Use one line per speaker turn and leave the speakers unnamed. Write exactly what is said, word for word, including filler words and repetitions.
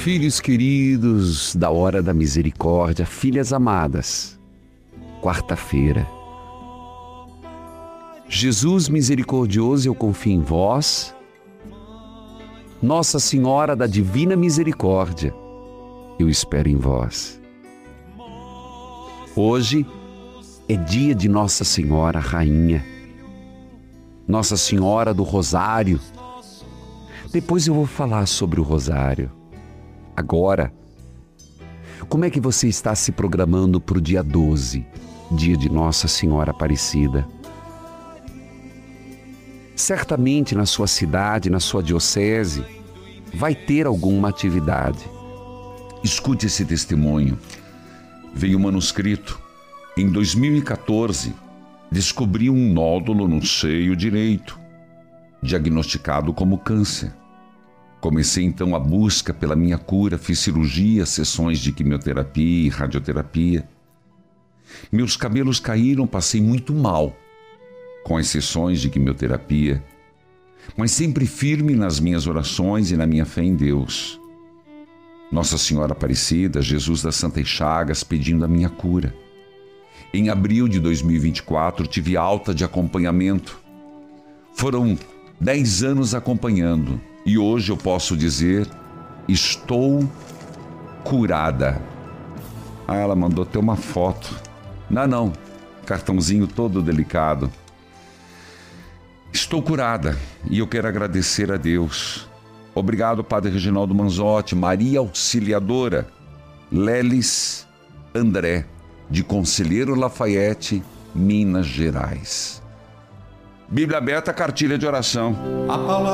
Filhos queridos da hora da misericórdia, filhas amadas, quarta-feira. Jesus misericordioso, eu confio em vós. Nossa Senhora da Divina Misericórdia, eu espero em vós. Hoje é dia de Nossa Senhora Rainha, Nossa Senhora do Rosário. Depois eu vou falar sobre o Rosário. Agora, como é que você está se programando para o dia doze, dia de Nossa Senhora Aparecida? Certamente na sua cidade, na sua diocese, vai ter alguma atividade.
Escute esse testemunho. Veio um manuscrito. Em dois mil e quatorze, descobri um nódulo no seio direito, diagnosticado como câncer. Comecei então a busca pela minha cura, fiz cirurgia, sessões de quimioterapia e radioterapia. Meus cabelos caíram, passei muito mal com as sessões de quimioterapia, mas sempre firme nas minhas orações e na minha fé em Deus. Nossa Senhora Aparecida, Jesus das Santas Chagas, pedindo a minha cura. Em abril de dois mil e vinte e quatro, tive alta de acompanhamento. Foram dez anos acompanhando e hoje eu posso dizer, estou curada. Ah, ela mandou até uma foto. Não, não, cartãozinho todo delicado. Estou curada e eu quero agradecer a Deus. Obrigado, Padre Reginaldo Manzotti, Maria Auxiliadora, Lelis André, de Conselheiro Lafayette, Minas Gerais. Bíblia aberta, cartilha de oração.
A palavra